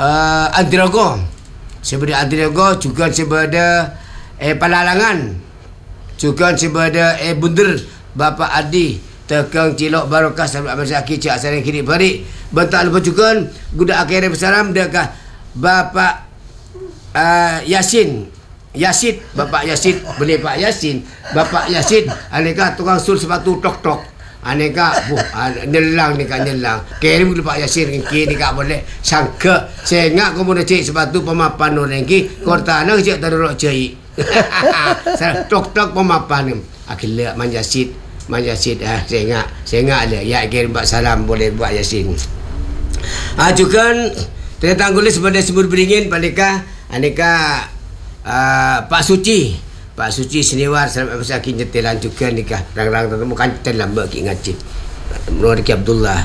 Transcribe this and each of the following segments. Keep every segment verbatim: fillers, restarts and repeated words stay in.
uh, Antirogo. Sebelah Antirogo juga sebelah eh Palalangan. Juga sebelah eh Bunder Bapa Adi Tekang Cilok Barokah Sahabat Ahmad Syakir Cik Asarin Kiri Barik. Bentak lupa juga Gudak Akhirnya Bersalam dekat Bapa uh, Yasin Yasid, Bapak Yasid, boleh Pak Yasin, Bapak Yasid, aneka tukang sul sepatu tok-tok. Aneka buh, nyelang ni kan nyelang. Kirim dulu Pak Yasin ringki ni kan boleh. Sangka sengak kau mula cik sepatu pemapan orang ringki, kortana cik teruruk cik. Tok-tok pemapan ni. Akhirnya Man Yasid, Man Yasid ah sengak, sengak dia. Ya kirim Pak Salam boleh Pak Yasin. Ah juga tentang gulis pada sebut beringin pandeka aneka Uh, Pak Suci Pak Suci Seniwar Salam Absakin Jetilan juga nikah rang-rang tetamu kanten lambat ki ngacit Menurut Abdullah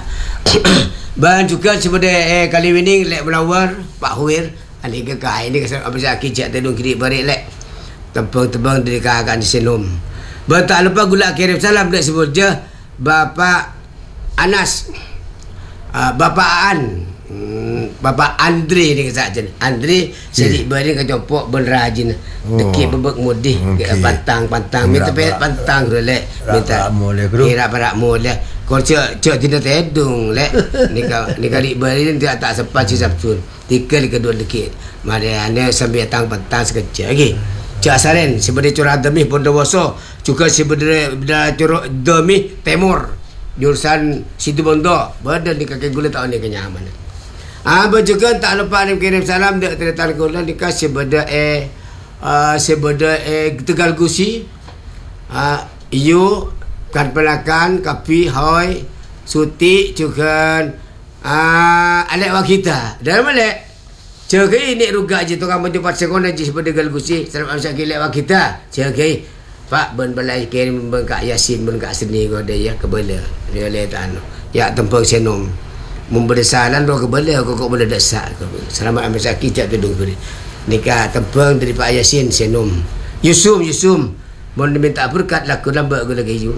ban juga sebenarnya eh, kali winning lek melawar Pak Huir ani ke kai ni Salam Absakin jak tedung kiri barik lek tebang-tebang dari kagan di senum ban tak lupa gula kirim salam dek sebut je Bapak Anas uh, Bapak An Hmm, Bapak Andre ni saja. Andre sedik bari ke jopok ben rajin. Dekik bebek mudih ke pantang-pantang minta pe pantang relek minta kira barak mole. Kau cek cek tidak tedung lek ni ka ni kali bari ni tak tak sempat sabtun. Tiga li kedua dekik. Mari ane sambil tang pantang sekejap lagi. Cak Saren sebagai curah demi Bondowoso juga sebagai curah demi Timur jurusan Situbondo. Badan di kaki gula tahun ni kenyaman. Ah, juga tak lupa ni kirim salam dek terletak gula nikah sebeda eh uh, sebeda eh Tegal Gusi. Ah, uh, you kan pelakan kapi hoi suti juga ah uh, alek wakita. Dalam alek jaga ini ruga je tukang menjumpa sekolah je sebeda Tegal Gusi. Salam amsak alek wakita. Jaga Pak ben balai kirim ben Kak Yasin ben Kak Seni kau dia ya kebela. Dia le tanu. Ya tempang senom. Membersalan dua kebala kau kau boleh desak kau. Selamat Ahmad Syakir tak tudung beri. Nikah tempang dari Pak Yasin Senum. Yusum Yusum. Mau minta berkat lah kau lambat kau lagi you.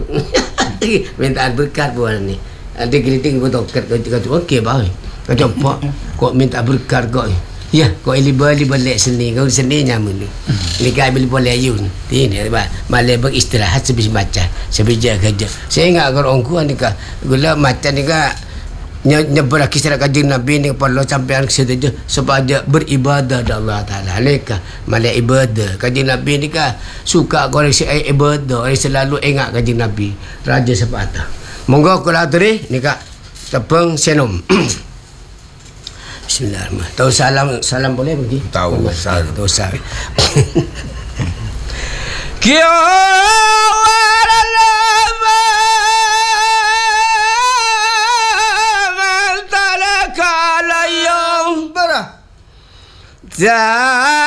Minta berkat buat ni. Ada greeting kau tokat kau kata okey bah. Kau coba kau minta berkat kau. Ya, kau ili balik balik seni kau seni nyamun ni. Nikah beli boleh yun. Ini bah. Malah beristirahat sebis macam sebija kerja. Saya ingat kau orang kuat nikah. Gula macam nikah nyebar kisah kajian Nabi ni kepada sampai anak setuju supaya beribadah kepada Allah Taala. Leka malah ibadah kajian Nabi ni kan suka koreksi ibadah, orang selalu ingat kajian Nabi. Raja sepatah. Monggo kula aturi ni kak tepeng senum. Bismillahirrahmanirrahim. Tahu salam salam boleh pergi? Tahu salam. Tahu salam. Kyo da